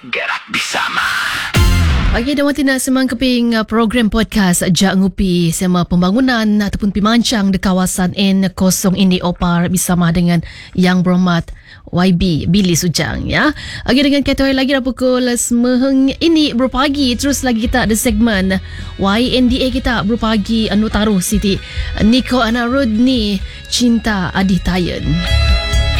Gerak bersama. Pagi dan waktu nak semang keping program podcast Jak Ngupi sema pembangunan ataupun pimancang di kawasan N0 ini Opar bersama dengan Yang Berhormat YB Billy Sujang ya. Lagi dengan kita lagi dah pukul 9 ini berpagi terus lagi kita ada segmen YNDA kita berpagi anu taruh Siti Niko Anarudni Cinta Aditayan.